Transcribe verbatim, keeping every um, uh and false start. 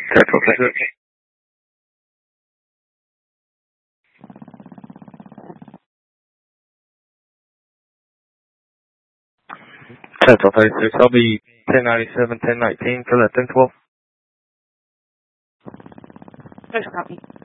Central thirty-six. Central thirty-six, I'll be ten ninety-seven, ten nineteen for that ten twelve. Just copy.